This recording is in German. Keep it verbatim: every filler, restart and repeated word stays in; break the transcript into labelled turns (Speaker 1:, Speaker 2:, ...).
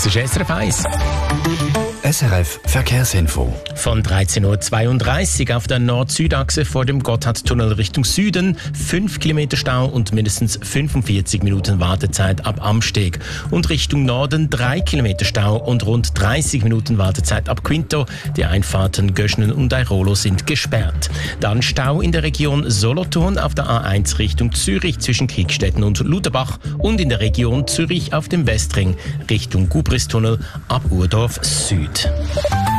Speaker 1: Das ist S R F eins.
Speaker 2: S R F Verkehrsinfo.
Speaker 1: Von dreizehn Uhr zweiunddreißig auf der Nord-Süd-Achse vor dem Gotthardtunnel Richtung Süden fünf Kilometer Stau und mindestens fünfundvierzig Minuten Wartezeit ab Amsteg. Und Richtung Norden drei Kilometer Stau und rund dreißig Minuten Wartezeit ab Quinto. Die Einfahrten Göschnen und Airolo sind gesperrt. Dann Stau in der Region Solothurn auf der A eins Richtung Zürich zwischen Kriegstetten und Lutherbach und in der Region Zürich auf dem Westring Richtung Gubristunnel ab Urdorf Süd.